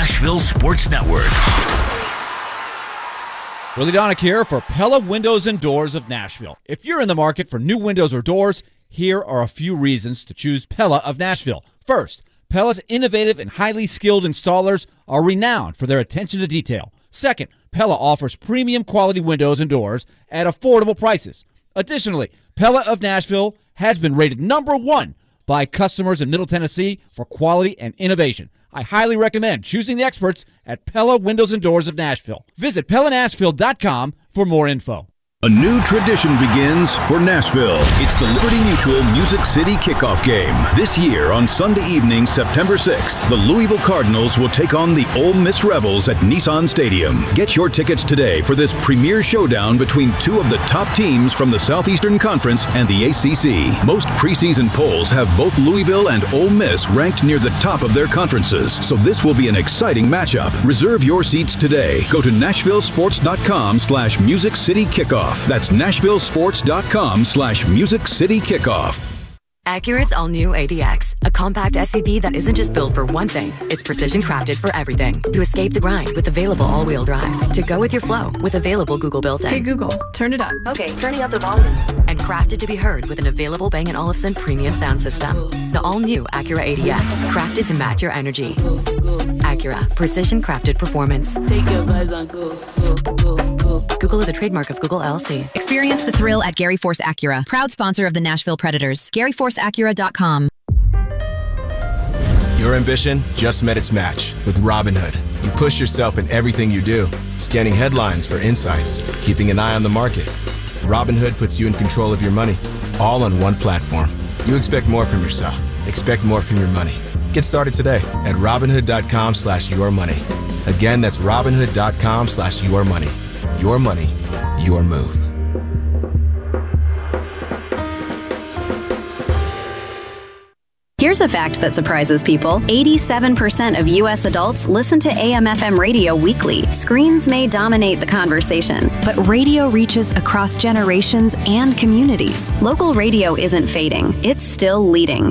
Nashville Sports Network. Willie Donick here for Pella Windows and Doors of Nashville. If you're in the market for new windows or doors, here are a few reasons to choose Pella of Nashville. First, Pella's innovative and highly skilled installers are renowned for their attention to detail. Second, Pella offers premium quality windows and doors at affordable prices. Additionally, Pella of Nashville has been rated #1 by customers in Middle Tennessee for quality and innovation. I highly recommend choosing the experts at Pella Windows and Doors of Nashville. Visit PellaNashville.com for more info. A new tradition begins for Nashville. It's the Liberty Mutual Music City Kickoff Game. This year on Sunday evening, September 6th, the Louisville Cardinals will take on the Ole Miss Rebels at Nissan Stadium. Get your tickets today for this premier showdown between two of the top teams from the Southeastern Conference and the ACC. Most preseason polls have both Louisville and Ole Miss ranked near the top of their conferences, so this will be an exciting matchup. Reserve your seats today. Go to NashvilleSports.com/Music City Kickoff. That's NashvilleSports.com/Music City Kickoff. Acura's all-new ADX, a compact SUV that isn't just built for one thing, it's precision crafted for everything. To escape the grind with available all-wheel drive. To go with your flow with available Google built-in. Hey Google, turn it up. Okay, turning up the volume. And crafted to be heard with an available Bang & Olufsen premium sound system. The all-new Acura ADX, crafted to match your energy. Acura, precision crafted performance. Take your vibes on go, go, go, go. Google is a trademark of Google LLC. Experience the thrill at Gary Force Acura, proud sponsor of the Nashville Predators. GaryForceAcura.com. Your ambition just met its match with Robinhood. You push yourself in everything you do, scanning headlines for insights, keeping an eye on the market. Robinhood puts you in control of your money, all on one platform. You expect more from yourself. Expect more from your money. Get started today at Robinhood.com/yourmoney. Again, that's Robinhood.com/yourmoney. Your money, your move. Here's a fact that surprises people. 87% of U.S. adults listen to AM/FM radio weekly. Screens may dominate the conversation, but radio reaches across generations and communities. Local radio isn't fading. It's still leading.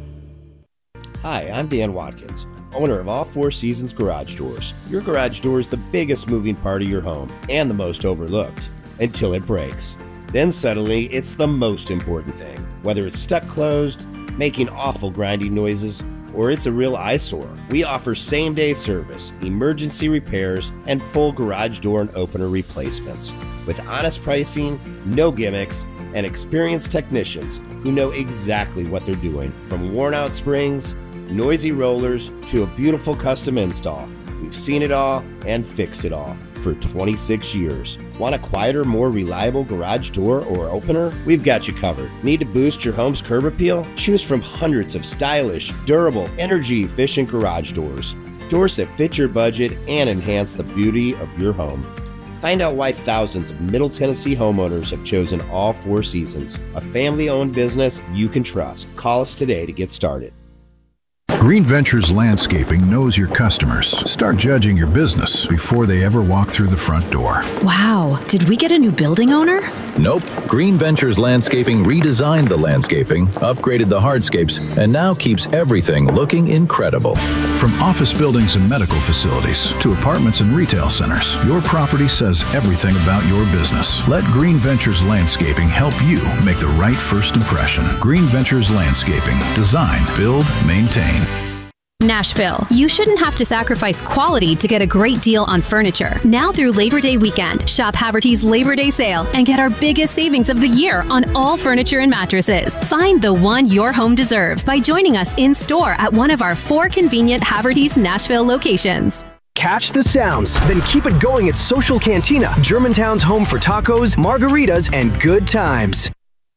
Hi, I'm Dan Watkins, owner of All Four Seasons Garage Doors. Your garage door is the biggest moving part of your home and the most overlooked until it breaks. Then suddenly, it's the most important thing. Whether it's stuck closed, making awful grinding noises, or it's a real eyesore, we offer same-day service, emergency repairs, and full garage door and opener replacements. With honest pricing, no gimmicks, and experienced technicians who know exactly what they're doing. From worn-out springs, noisy rollers, to a beautiful custom install. We've seen it all and fixed it all for 26 years. Want a quieter, more reliable garage door or opener? We've got you covered. Need to boost your home's curb appeal? Choose from hundreds of stylish, durable, energy-efficient garage doors. Doors that fit your budget and enhance the beauty of your home. Find out why thousands of Middle Tennessee homeowners have chosen All Four Seasons, a family-owned business you can trust. Call us today to get started. Green Ventures Landscaping knows your customers. Start judging your business before they ever walk through the front door. Wow, did we get a new building owner? Nope. Green Ventures Landscaping redesigned the landscaping, upgraded the hardscapes, and now keeps everything looking incredible. From office buildings and medical facilities to apartments and retail centers, your property says everything about your business. Let Green Ventures Landscaping help you make the right first impression. Green Ventures Landscaping. Design, build, maintain. Nashville. You shouldn't have to sacrifice quality to get a great deal on furniture. Now through Labor Day weekend, shop Haverty's Labor Day sale and get our biggest savings of the year on all furniture and mattresses. Find the one your home deserves by joining us in store at one of our 4 convenient Haverty's Nashville locations. Catch the sounds, then keep it going at Social Cantina, Germantown's home for tacos, margaritas, and good times.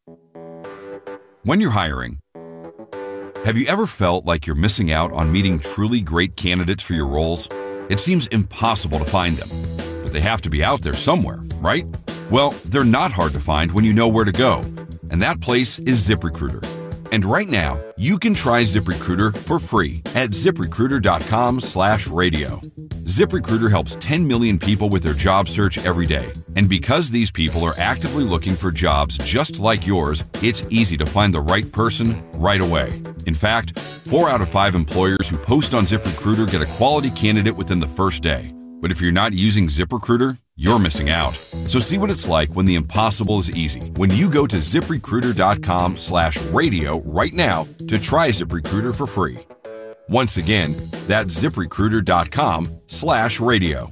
When you're hiring, have you ever felt like you're missing out on meeting truly great candidates for your roles? It seems impossible to find them, but they have to be out there somewhere, right? Well, they're not hard to find when you know where to go, and that place is ZipRecruiter. And right now, you can try ZipRecruiter for free at ZipRecruiter.com/radio. ZipRecruiter helps 10 million people with their job search every day. And because these people are actively looking for jobs just like yours, it's easy to find the right person right away. In fact, 4 out of 5 employers who post on ZipRecruiter get a quality candidate within the first day. But if you're not using ZipRecruiter, you're missing out. So see what it's like when the impossible is easy. When you go to ZipRecruiter.com/radio right now to try ZipRecruiter for free. Once again, that's ZipRecruiter.com/radio.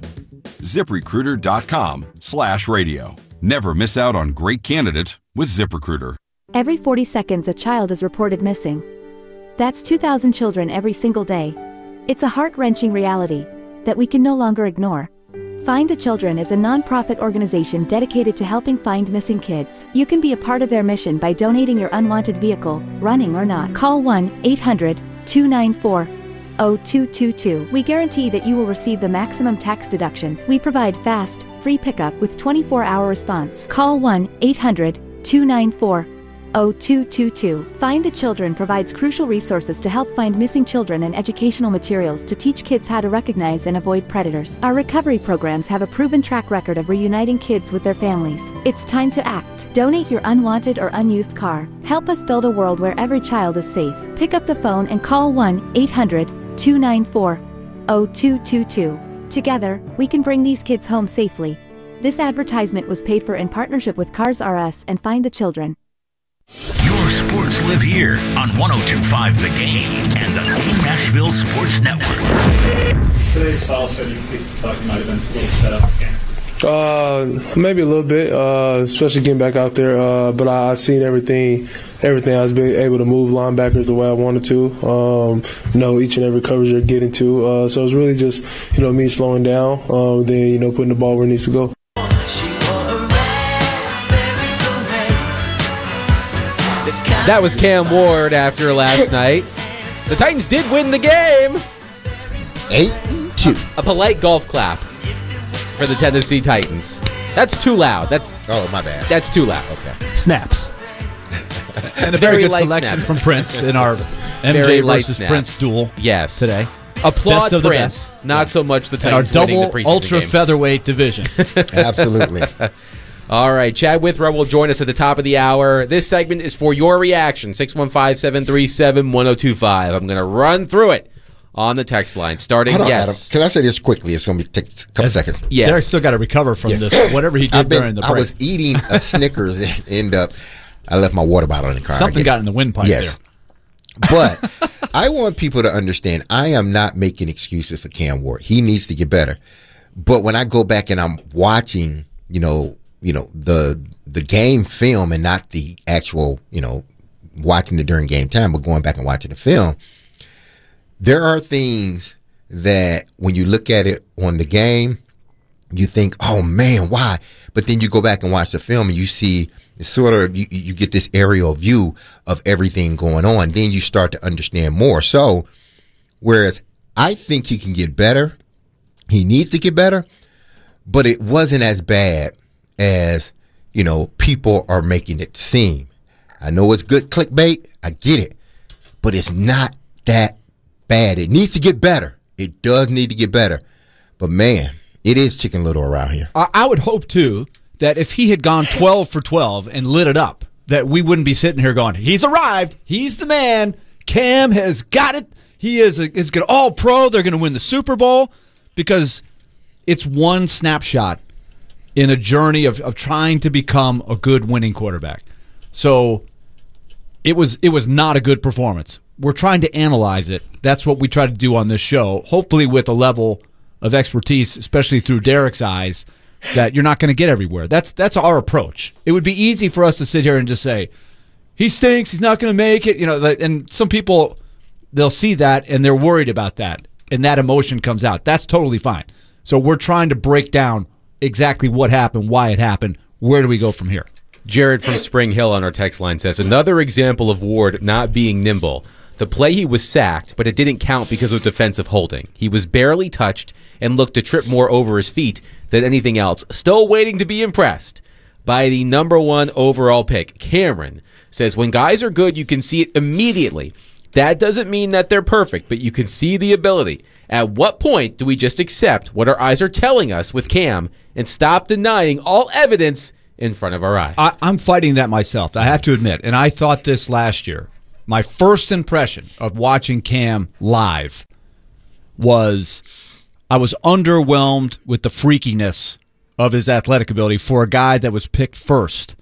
ZipRecruiter.com/radio. Never miss out on great candidates with ZipRecruiter. Every 40 seconds, a child is reported missing. That's 2,000 children every single day. It's a heart-wrenching reality that we can no longer ignore. Find the Children is a non-profit organization dedicated to helping find missing kids. You can be a part of their mission by donating your unwanted vehicle, running or not. Call 1-800-294-0222. We guarantee that you will receive the maximum tax deduction. We provide fast, free pickup with 24-hour response. Call 1-800-294-0222. Find the Children provides crucial resources to help find missing children and educational materials to teach kids how to recognize and avoid predators. Our recovery programs have a proven track record of reuniting kids with their families. It's time to act. Donate your unwanted or unused car. Help us build a world where every child is safe. Pick up the phone and call 1-800-294-0222. Together, we can bring these kids home safely. This advertisement was paid for in partnership with Cars R Us and Find the Children. Your sports live here on 102.5 The Game and the Game Nashville Sports Network. Today, Saul said you thought you might have been a little sped up again. Maybe a little bit, especially getting back out there. But I seen everything. I was being able to move linebackers the way I wanted to. Know each and every coverage you're getting to. So it's really just me slowing down. Then putting the ball where it needs to go. That was Cam Ward after last night. The Titans did win the game. 8-2. A polite golf clap for the Tennessee Titans. That's too loud. My bad. That's too loud. Okay. Snaps. And a very good selection snaps from Prince in our Very MJ light versus snaps. Prince duel. Yes. Today. Applaud Best of the Prince. best. Not so much the And our Titans winning the double preseason ultra game. featherweight division. Absolutely. All right, Chad Withrow will join us at the top of the hour. This segment is for your reaction, 615-737-1025. I'm going to run through it on the text line, starting, Hold on, yes. Adam. Can I say this quickly? It's going to take a couple seconds. Yes. Derek still got to recover from this, whatever he did during the break. I was eating a Snickers and I left my water bottle in the car. Something got in the windpipe there. But I want people to understand, I am not making excuses for Cam Ward. He needs to get better. But when I go back and I'm watching, the game film and not the actual, watching it during game time, but going back and watching the film, there are things that when you look at it on the game, you think, oh man, why? But then you go back and watch the film and you see it's sort of, you get this aerial view of everything going on. Then you start to understand more. So, whereas I think he can get better, he needs to get better, but it wasn't as bad as, people are making it seem. I know it's good clickbait. I get it. But it's not that bad. It needs to get better. It does need to get better. But, man, it is Chicken Little around here. I would hope, too, that if he had gone 12 for 12 and lit it up, that we wouldn't be sitting here going, he's arrived. He's the man. Cam has got it. He is it's going to all-pro. They're going to win the Super Bowl because it's one snapshot in a journey of trying to become a good winning quarterback. So it was not a good performance. We're trying to analyze it. That's what we try to do on this show, hopefully with a level of expertise, especially through Derek's eyes, that you're not going to get everywhere. That's our approach. It would be easy for us to sit here and just say, he stinks, he's not going to make it, and some people, they'll see that and they're worried about that, and that emotion comes out. That's totally fine. So we're trying to break down exactly what happened, why it happened, where do we go from here? Jared from Spring Hill on our text line says, another example of Ward not being nimble. The play he was sacked, but it didn't count because of defensive holding. He was barely touched and looked to trip more over his feet than anything else. Still waiting to be impressed by the number 1 overall pick. Cameron says, when guys are good, you can see it immediately. That doesn't mean that they're perfect, but you can see the ability. At what point do we just accept what our eyes are telling us with Cam and stop denying all evidence in front of our eyes? I'm fighting that myself, I have to admit. And I thought this last year. my first impression of watching Cam live was I was underwhelmed with the freakiness of his athletic ability for a guy that was picked first.